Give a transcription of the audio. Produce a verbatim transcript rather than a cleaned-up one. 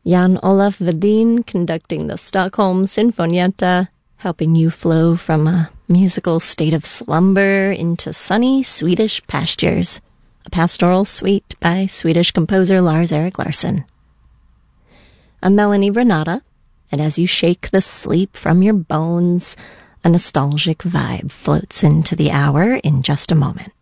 Jan Olaf Vedin conducting the Stockholm Sinfonietta, helping you flow from a musical state of slumber into sunny Swedish pastures, a pastoral suite by Swedish composer Lars-Erik Larsson. I'm Melanie Renata, and as you shake the sleep from your bones, a nostalgic vibe floats into the hour in just a moment.